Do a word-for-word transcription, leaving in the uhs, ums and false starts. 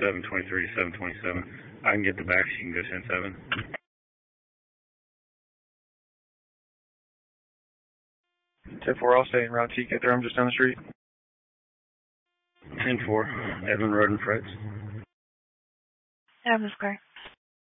seven twenty-three to seven twenty-seven. I can get the back, so you can go ten seven. ten four, I'll stay in route T. Get there, I'm just down the street. ten four, Edmond Road and Fred's. Edmond Square.